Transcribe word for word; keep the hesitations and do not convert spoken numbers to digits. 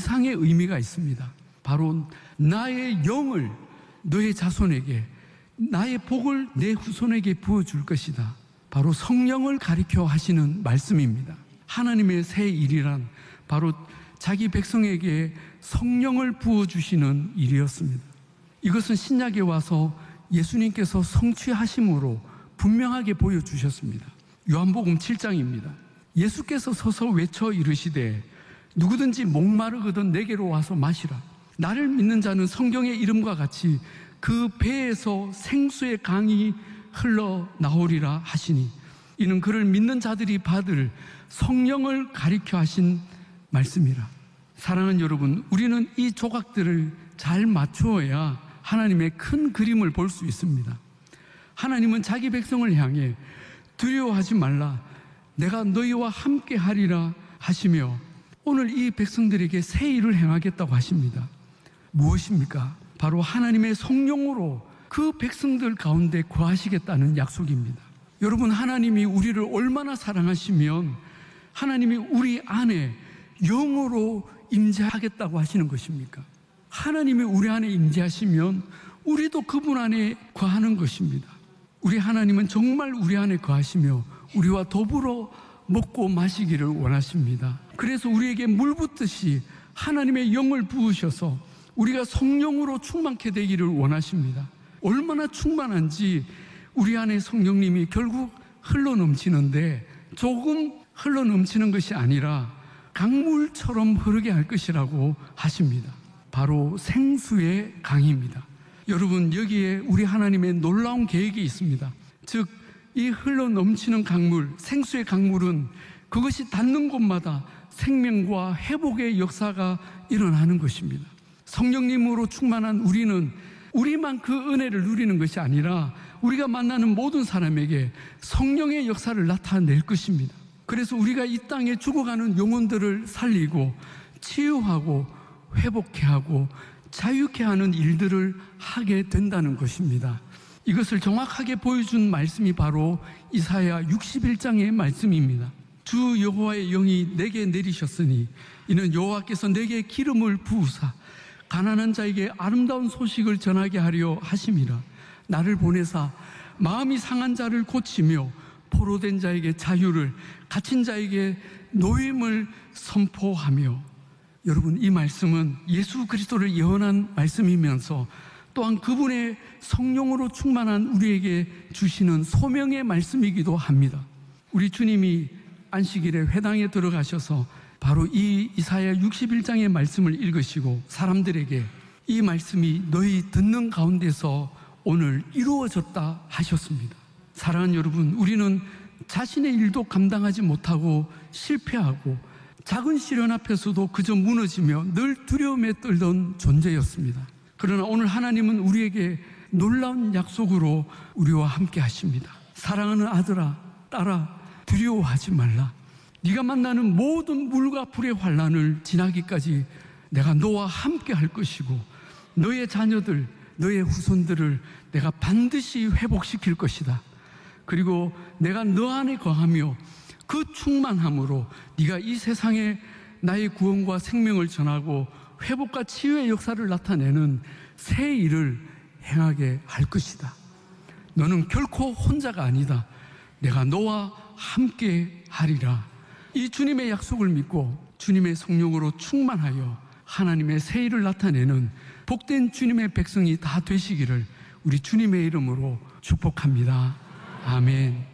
이상의 의미가 있습니다. 바로 나의 영을 너의 자손에게, 나의 복을 내 후손에게 부어줄 것이다. 바로 성령을 가리켜 하시는 말씀입니다. 하나님의 새 일이란 바로 자기 백성에게 성령을 부어주시는 일이었습니다. 이것은 신약에 와서 예수님께서 성취하심으로 분명하게 보여주셨습니다. 요한복음 칠 장입니다. 예수께서 서서 외쳐 이르시되 누구든지 목마르거든 내게로 와서 마시라. 나를 믿는 자는 성경의 이름과 같이 그 배에서 생수의 강이 흘러나오리라 하시니, 이는 그를 믿는 자들이 받을 성령을 가리켜 하신 말씀이라. 사랑하는 여러분, 우리는 이 조각들을 잘 맞추어야 하나님의 큰 그림을 볼 수 있습니다. 하나님은 자기 백성을 향해 두려워하지 말라, 내가 너희와 함께 하리라 하시며 오늘 이 백성들에게 새 일을 행하겠다고 하십니다. 무엇입니까? 바로 하나님의 성령으로 그 백성들 가운데 거하시겠다는 약속입니다. 여러분, 하나님이 우리를 얼마나 사랑하시면 하나님이 우리 안에 영으로 임재하겠다고 하시는 것입니까? 하나님이 우리 안에 임재하시면 우리도 그분 안에 거하는 것입니다. 우리 하나님은 정말 우리 안에 거하시며 우리와 더불어 먹고 마시기를 원하십니다. 그래서 우리에게 물 붓듯이 하나님의 영을 부으셔서 우리가 성령으로 충만케 되기를 원하십니다. 얼마나 충만한지 우리 안에 성령님이 결국 흘러넘치는데, 조금 흘러넘치는 것이 아니라 강물처럼 흐르게 할 것이라고 하십니다. 바로 생수의 강입니다. 여러분, 여기에 우리 하나님의 놀라운 계획이 있습니다. 즉, 이 흘러넘치는 강물, 생수의 강물은 그것이 닿는 곳마다 생명과 회복의 역사가 일어나는 것입니다. 성령님으로 충만한 우리는 우리만 그 은혜를 누리는 것이 아니라 우리가 만나는 모든 사람에게 성령의 역사를 나타낼 것입니다. 그래서 우리가 이 땅에 죽어가는 영혼들을 살리고 치유하고 회복케 하고 자유케 하는 일들을 하게 된다는 것입니다. 이것을 정확하게 보여준 말씀이 바로 이사야 육십일 장의 말씀입니다. 주 여호와의 영이 내게 내리셨으니 이는 여호와께서 내게 기름을 부으사 가난한 자에게 아름다운 소식을 전하게 하려 하심이라. 나를 보내사 마음이 상한 자를 고치며 포로된 자에게 자유를, 갇힌 자에게 노임을 선포하며. 여러분, 이 말씀은 예수 그리스도를 예언한 말씀이면서 또한 그분의 성령으로 충만한 우리에게 주시는 소명의 말씀이기도 합니다. 우리 주님이 안식일에 회당에 들어가셔서 바로 이 이사야 육십일 장의 말씀을 읽으시고 사람들에게 이 말씀이 너희 듣는 가운데서 오늘 이루어졌다 하셨습니다. 사랑하는 여러분, 우리는 자신의 일도 감당하지 못하고 실패하고 작은 시련 앞에서도 그저 무너지며 늘 두려움에 떨던 존재였습니다. 그러나 오늘 하나님은 우리에게 놀라운 약속으로 우리와 함께 하십니다. 사랑하는 아들아, 딸아, 두려워하지 말라. 네가 만나는 모든 물과 불의 환난을 지나기까지 내가 너와 함께 할 것이고 너의 자녀들, 너의 후손들을 내가 반드시 회복시킬 것이다. 그리고 내가 너 안에 거하며 그 충만함으로 네가 이 세상에 나의 구원과 생명을 전하고 회복과 치유의 역사를 나타내는 새 일을 행하게 할 것이다. 너는 결코 혼자가 아니다. 내가 너와 함께 하리라. 이 주님의 약속을 믿고 주님의 성령으로 충만하여 하나님의 새 일을 나타내는 복된 주님의 백성이 다 되시기를 우리 주님의 이름으로 축복합니다. 아멘.